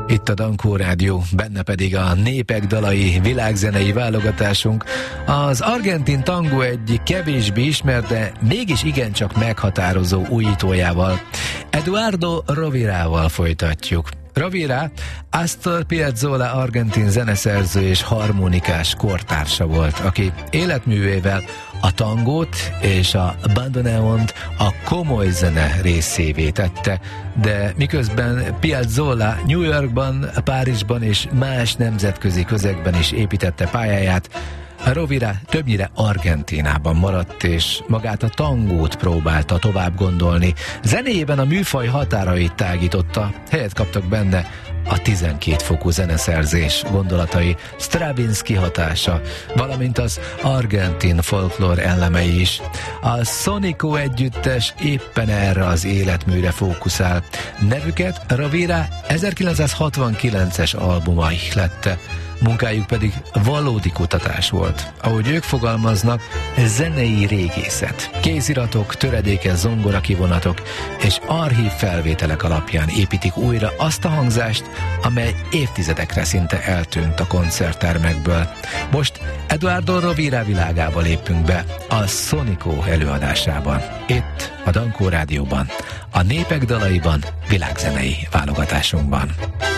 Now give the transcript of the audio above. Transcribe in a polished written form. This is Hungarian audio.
Itt a Dankó Rádió, benne pedig a Népek dalai világzenei válogatásunk. Az argentin tangó egy kevésbé ismert, de mégis igencsak meghatározó újítójával, Eduardo Rovirával folytatjuk. Rovira Astor Piazzolla argentin zeneszerző és harmonikás kortársa volt, aki életművével a tangót és a bandoneont a komoly zene részévé tette, de miközben Piazzolla New Yorkban, Párizsban és más nemzetközi közegben is építette pályáját, Rovira többnyire Argentínában maradt, és magát a tangót próbálta tovább gondolni. Zenéjében a műfaj határait tágította, helyet kaptak benne a 12 fokú zeneszerzés gondolatai, Stravinsky hatása, valamint az argentin folklór elemei is. A Sonico együttes éppen erre az életműre fókuszál. Nevüket Rovira 1969-es albuma ihlette, munkájuk pedig valódi kutatás volt. Ahogy ők fogalmaznak, zenei régészet. Kéziratok, töredékes zongorakivonatok és archív felvételek alapján építik újra azt a hangzást, amely évtizedekre szinte eltűnt a koncerttermekből. Most Eduardo Rovira világába lépünk be a Sonico előadásában. Itt a Dankó Rádióban, a Népek dalaiban, világzenei válogatásunkban.